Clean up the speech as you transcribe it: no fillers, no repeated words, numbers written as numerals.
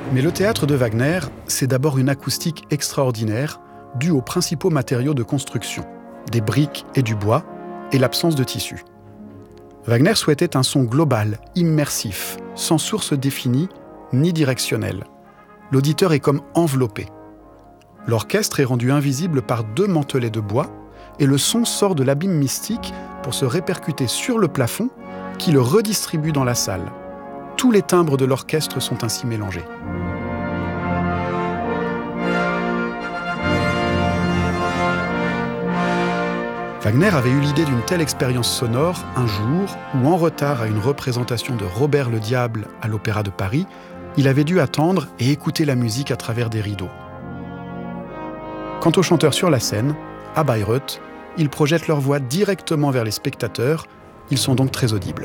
Mais le théâtre de Wagner, c'est d'abord une acoustique extraordinaire, due aux principaux matériaux de construction, des briques et du bois, et l'absence de tissu. Wagner souhaitait un son global, immersif, sans source définie, ni directionnelle. L'auditeur est comme enveloppé. L'orchestre est rendu invisible par 2 mantelets de bois, et le son sort de l'abîme mystique pour se répercuter sur le plafond, qui le redistribue dans la salle. Tous les timbres de l'orchestre sont ainsi mélangés. Wagner avait eu l'idée d'une telle expérience sonore un jour où, en retard à une représentation de Robert le Diable à l'Opéra de Paris, il avait dû attendre et écouter la musique à travers des rideaux. Quant aux chanteurs sur la scène, à Bayreuth, ils projettent leur voix directement vers les spectateurs, ils sont donc très audibles.